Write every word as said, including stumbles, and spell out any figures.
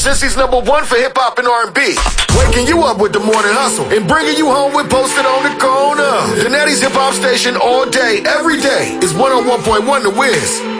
Cincy's number one for hip-hop and R and B. Waking you up with the morning hustle and bringing you home with Posted on the Corner. The Netty's hip-hop station all day, every day is one oh one point one The Wiz.